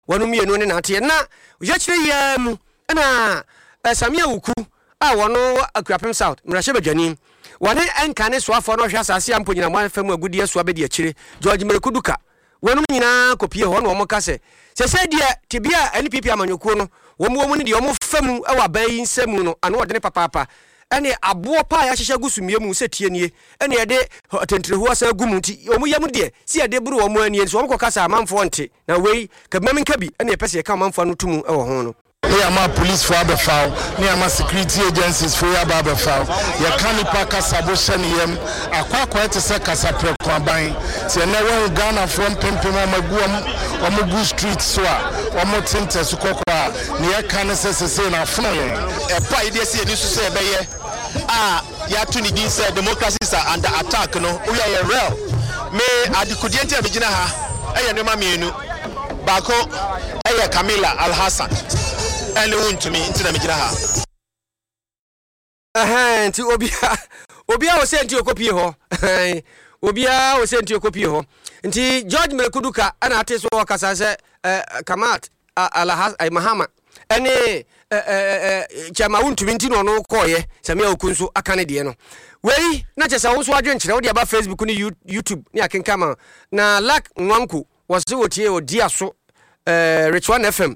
wonu mienu ne nate na ya kire yam na Samia Wuku wono Akuapem South mrahye badwani wane enka ne soafo no hwe asase ampo nyina mo fam agudi aso abedi akire George Merekuduka wonu nyina kopie ho no mo kase sese de tibia NPP amanyokuo no womu ni de omo fam ewa bayi nsam no ano de ne papa ene abo pa ya hyehye gusumie mu se tie nie ene ye de atentrehu asa gum nti omu yam de si ye de buru omu ani so omo kasa amanfo nte na wei kabmami kabi ene pese ye ka amanfo no tumu ewo ho no Niama police for the foul, Niama security agencies for the foul. Ya kanipa kasabo sheniyem, akwa kwete se kasapre kwabane. Se newe Ghana from Pimpim omugu street soa, omotinte sukokwa. Ni ya kane se na funa ye. Pa idea si eni su se beye. Ya tuni din se democracies are under attack no. Uya ye real. Me adikudiente abigina ha. Eye nema mienu. Bako eye Camilla Al-Hassan. And to me into the Mijraha. To Obia was sent to your copy ho. Obia was sent to your copy ho. Nti George Merekuduka and Ates workers as Kamat Alahas Mahama. Any Chamaun to Vintino no koye, Samuel Kunsu a Canadiano. Way, not just also a drink, about Facebook, YouTube, near can come na lack Nwanku was the Otio Diaso, Rich One FM.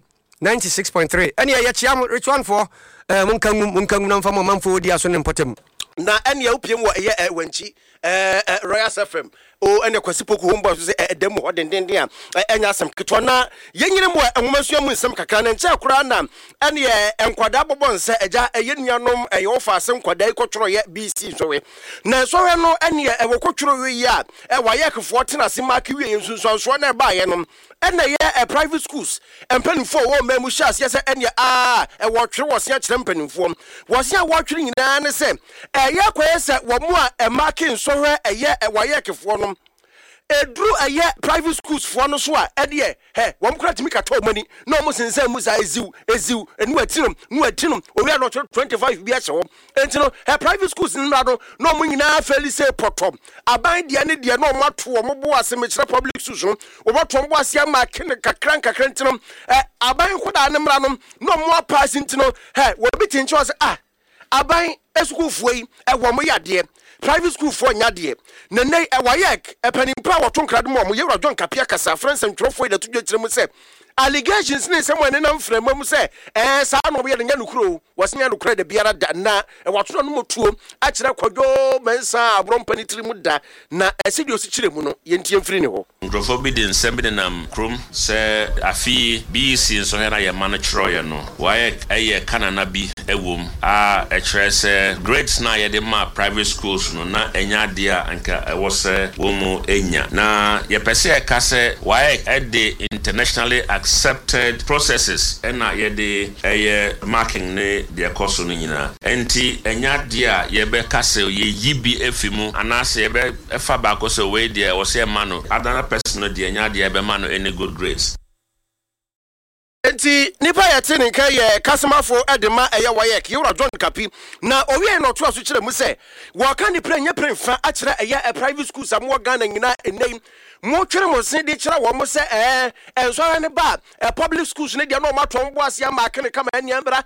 96.3 any ya chiam rich one for munkangu na mfamo mamfo dia so ne mpotem na ene opiem wo ye wanchi Royal FM o ene kwasipoku homba so se dem ho denden a enya asem ketwa na yenyine mo enwomasua mu nsem kakra na nche akura na ene enkwada bobonse eja eyenuanom eyofa asem kwada ikotworo ye BC so we na so we no ene ewokotworo we ya waye kefo tena se mark we yensunso na ba ye no ene ye private schools empanifo wo mamu shas ye se ene ewotwere wo se akire empanifo wo se awotwere nyina ne se ye kwaye se wo mu a marking so we eye waye kefo no edru aye private schools for no so a ede wom kra timi ka to mani no mo sense mu za eziu enu atinum owi a no 25 bi a che wo entino private schools nra no mo nyina feli say potom aban de ne de no mo ato mo bo ase me kire public schools no wo boto mo ase ma ken kakran entino aban koda ne mra no mo pass entino wo bi tincho ase aban eschool fuoi wo mo yade private school for nyade na nei ewayek epanimpa wotonkra mo mo yewra John Kapia kasa friends and trofo da tudwe kire mu se allegations ne sem wane na mframa mu se sa no bo ye nya nukuro wasenya nukuro da biara da na watoro no motuo a kire kwadwo mensa abrompani tiri mu da na esedi osi kire mu no ye ntie mfiri ne ho trofo bi den sem bi nam krom se afi BC so hena ye man kiro ye no wayek eye kanana bi ewom a kire se grades na ye de ma private schools no na enya dia anka wose womu enya na ye pese ka se wayek e de internationally accepted processes ena ye de marking ne de course no nyina enti enya dia ye be kase ye yibi efimu anase ye be efa ba ko se we de wo se mano adana person no de enya dia be mano any good grades enti nipa yete ne kan ye kasemafo edema eye wayek yewra John Kapi na owie no to aso kire mu se wo kan ni prenya premfa a kire eye private schools amwo Ghana nyina enei mo twere mo se de kire wo mo se enso ne ba public schools ne de no mato mbo ase ama kene kama aniambra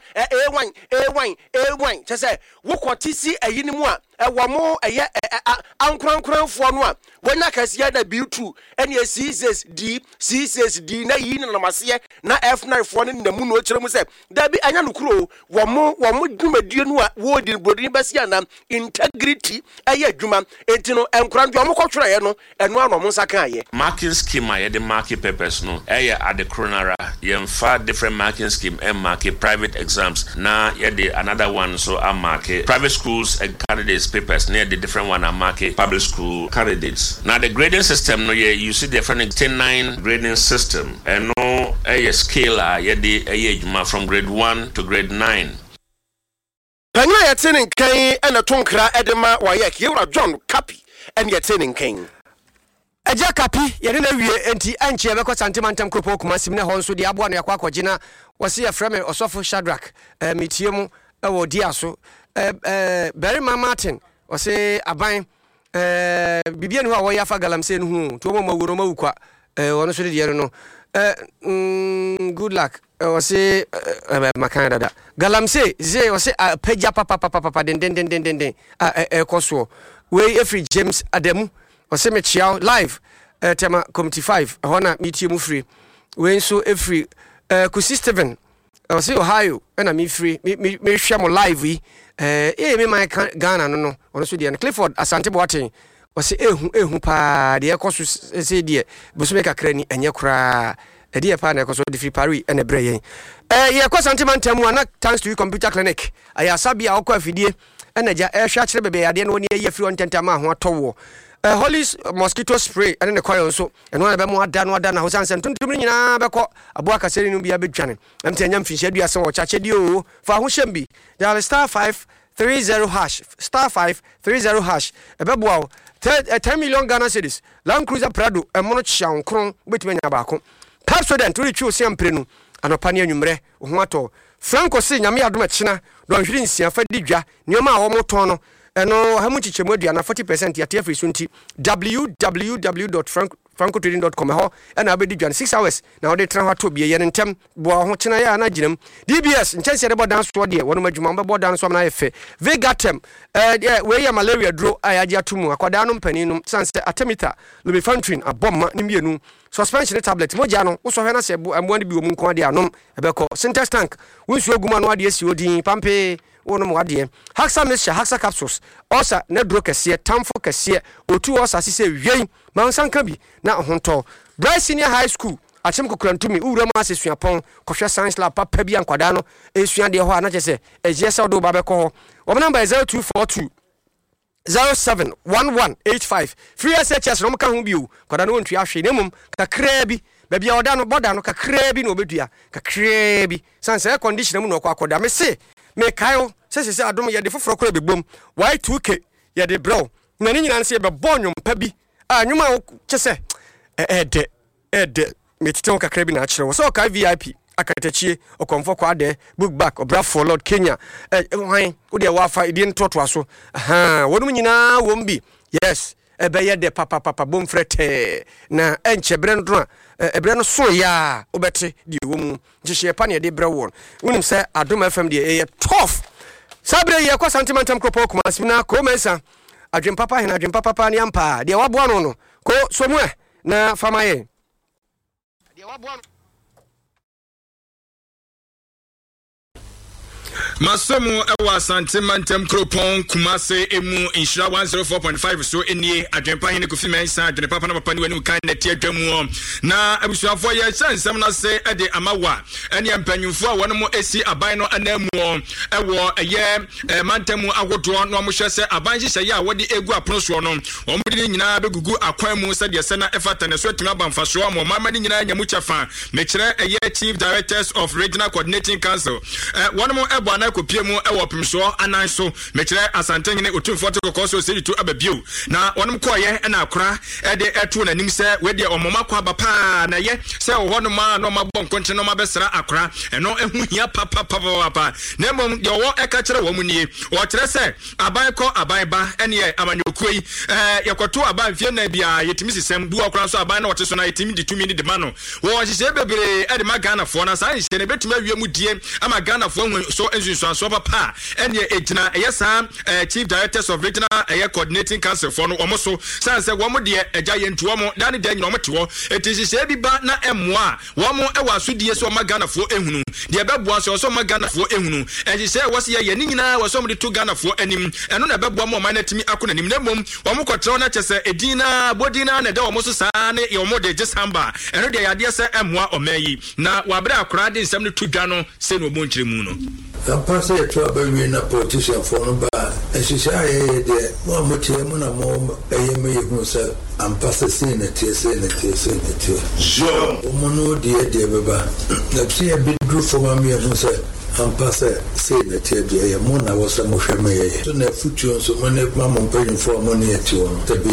A1 chese wo kwotisi ayi ni mu a wo mo eye ankurankranfo no a wonya kasia da B2 ene C6D na yi na mase na F9 fo ne namu no kire mu se da bi anya no kuro wo mo dwumadie no a wo di bodin basia na integrity eye adwuma entino enkuranjo mo kwotwere ye no eno ano mo nsaka ye marking scheme ye the marking papers no eye at the coronara ye mfa different marking scheme and market private exams na ye the another one so a market private schools and candidates papers near the different one are market public school candidates now the grading system no ye you see different 10-9 grading system and no a scale ye the age from grade 1 to grade 9 Panya yetene kan ena tonkra edema wayek yewra John Kapi en yetene kan Eja Kapi yene na wie enti anche be ko santimantem kropo kuma simne ho nso de aboa no yakwa akogina wose ya frame Osofo Shadrack mitie mu ewo dia so Barry Martin wose aban bibia no a wo yafa galamse no hu to mo mawuro mawukwa wono so de no good luck. I say Makanda. Galamse, say, or say, Peja papa, den. Koso. We every James Ademu, or say me chiao live. Tema Committee 5. I wanna meet you free. We so every Kusi Steven. I say Ohio, and I'm free. Me share more live. Me my Ghana no. Honestly, the Clifford Asante Boateng. I say pa the Kosu say dear. Busumeka Crani and Yakra. A dear partner because of the free Paris and a brain. Yeah, cause antimantem one thanks to you computer clinic. I sabi our coffee and a air shot baby. I didn't want to hear you on Tentama what to Holy mosquito spray and the coil so and one of them more than house and 2 million a boaka selling will be a big channel. I'm telling you, fish be a song chat you for who should be. There are *530# *530# a bebo 10 million Ghana cedis. Land Cruiser Prado and Monochan Cron between Abaco. Capsodent to reach you Siamprenu and Opania Numre, Huato. Franco Sin Yamia Dumachina, don't you see a Fedija, Nioma Homotono, and how much Chemodia and 40% yet every sunti www.francotrading.com and I'll be doing 6 hours. Now they try to be a yen and tem, Boachina and Ajinum. DBS in Chelsea about dance to dear, one of my Jumamba board dance from Ife. Vegatem, where malaria draw Ayajatumu, Aquadanum Peninum, Sunset Atemita, Lubifantrin, a bomb, Nimbianum. Suspension tablet mojano also hena se bu amwani bi omun kwa dia nom ebeko syntax tank wonsu aguma no ade si odin pampe wonom wade haxa mixture haxa capsules osa na dro kese tamfo kese otu osa sise hwen mansanka bi na honto Bryce Senior High School achem kokurantumi uwura ma asesuapon kohwe science lab papa bi ankwada no esua de ho ana chese ejesa do ba beko ho wo number 0242 071185 free SHS no mka ho biu kwada no ntwi ahwe nemum kakra bi bebia oda no boda no kakra bi no obedua kakra bi sanse air conditioner mu no kwakoda me se me kayo se adom ye de foforo kora bebom Y2K ye de bro na ni nyina se be bonwom pa bi anwuma chese ede me titon kakra bi na akire wo so ka VIP akatachie okomfo kwa de book back obra for Lord Kenya wan wo de wafa ide ntoto aso wonum nyina wombi yes ebeye de papa bom frete na enchebre ndo ebre no so ya obete di womu jihye pa ne de bre won wonim se Adom FM de tough sabre ye kwa sentimental kropo kuma simna ko mensa adwen papa ni ampa de wabo no ko somwe na famaye de wabo Masomo ewa sentimental kropon kumase emu insura 104.5 so enie adwempa hene kofi mensa adwene papa na papa ni wani kan na tie adwamu na abusuafo ye chansem na se ede amawa ene mpanyumfo a wono mo esi aban no anamu ewo eye mantemu agodo no mo hwese aban hye ya wode egu apono so no omo de nyina begugu akwan mu se de se na efata ne so tuma banfaso mo mama de nyina nyamu chafa mekire eye chief directors of regional coordinating council wono mo ebo na kopiemu ewo pimso ananso mekire asante hene otumfo te kokoso seritu ababiu na wonom koye na akora ede etu na nim se we de omoma kwa bapa na ye se wo no ma no mabon konche no mabesra akora eno ehu hia papa na mom de wo eka kire wo munie wo kire se aban ko aban ba ene ye amanyokui yekoto aban fie na bia yetimi sisem bu akora so aban na wote so na yetimi di tumi ni de ma no wo hye bebere ede magana fo na san hye ne betuma wiemu die ama Ghana fo so so papa and ejina yesa chief directors of regional coordinating council for no omoso sanse womo de eja yentu omo dani de nyino motewo etihye bi ba na emwa womo ewa so die so magana fo ehunu de beboa so magana fo ehunu ehye wose ye ni nyina wose mo de to Ghana fo anim eno na beboa mo ma na timi akona nim na mom womo kwotre na chese edina bodina na de womo so saa ne yomo de December eno de yade se emwa omayi na wabra akora de nsem ne to dwa no se no bonkyere mu no Pass a trouble in a politician for no bar, and she said, one motive, Monamo, a yammy himself, and pass a scene at TSA. Sure, Mono, dear Baba. Let's see a big group for Mammy and himself. And pass a scene at Mona was a Moshame. So, no future, so many mamma paying for money at you, the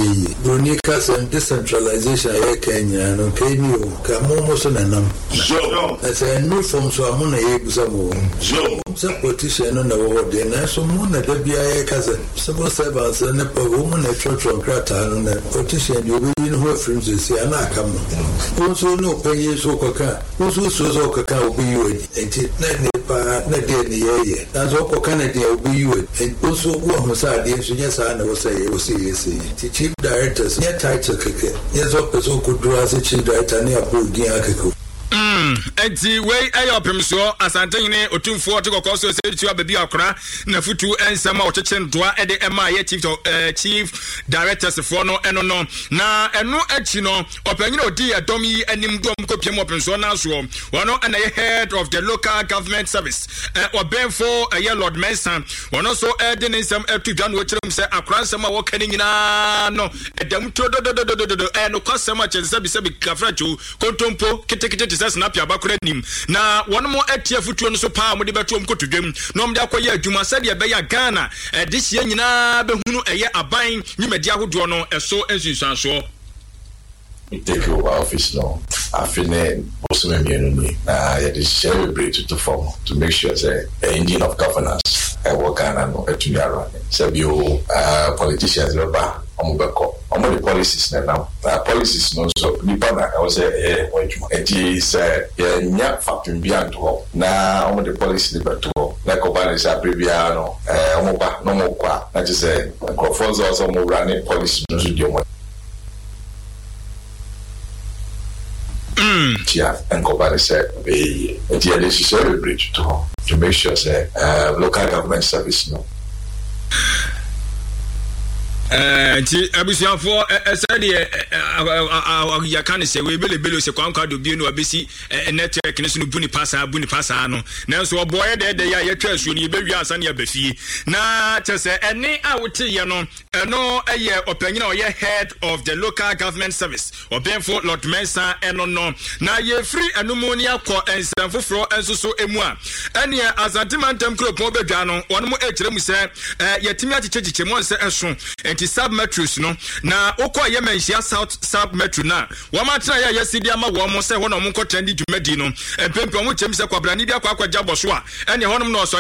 Bronica and decentralization I Kenya no Kenya Kamomo Sonanam. As I know from so I'm on a Abusamo. Some politician on the world, and I so moon at the BIA cousin. Some servants and a woman at church on Cratan and a politician you will know her friends is here and I come. Also, no pay so coca. Also, so coca will be you and it. That's all Canada will be you and also one was yes, I know say it was the chief directors, yet title kicker. Yes, what person could do as a chief director near Bulgaria. Enti wey ayopem so asantene otumfo to kokoso se tu ababi akra na futu ensema ocheche ndoa e de ema ye chief directors for no eno no na eno achi no opanyina odi adom yi anim dom kopiem opem so na so wono na ye head of the local government service obenfo ye Lord Mensa wono so de nsem etu dwan wo kirem se akra nsema wo kani nyina no edam to do no kwasema chense bi se bi kafracho kontompo kitekite snap ya bakura nim na one more etia futuo no so pa mo de beto mkotodwam no mde akoye adwuma sade be ya Ghana de hie nyina behunu eye aban nyimadi ahodo no eso ensunsan so take over office now afine bosome mienu ni na ya de celebrate to form to make sure say the engine of governance work Ghana no etumi ara sabio politicians ba omubeko the policies now policies no so nipa na I was say it is nya factory beyond ho na the policy beto na ko ba say previa no omuba no mo kwa na just say conforms also mo running policy no so dio mo yeah and go by say the necessary bridge to make sure say local government service no ti abusiafo esade ya kan se we belebelo se kwankwa do bi no abesi network ne so no buni pasa no na so boye de ya yetwa asuo ni be wi asa ne abafie na tese ene a wote ye no eno eye opanyina oye head of the local government service obenfo Lord Mensa eno no na ye free enumoni akọ ensanfoforo ensoso emu a ene azantimantem kropon bedwa no wono mo ekiremu se yetimi achichechiche mo se eso enti sub metros no na okọ ye menhia south sub metro na wo ma tena ya yesidi ama wo mo se hono mo nko trendi dwumadi no empempe mo chem se kwabra ni bia kwa jabo so a ene honom no